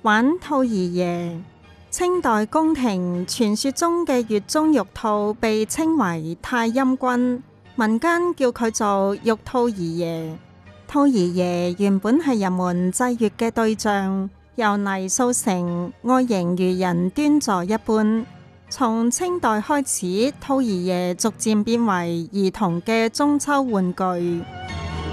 玩兔兒爺。清代宮廷傳說中嘅月中玉兔被稱為太陰君，民間叫佢做玉兔兒爺。兔兒爺原本係人們祭月嘅對象，由泥塑成，外形如人端坐一般。從清代開始，兔兒爺逐漸變為兒童嘅中秋玩具。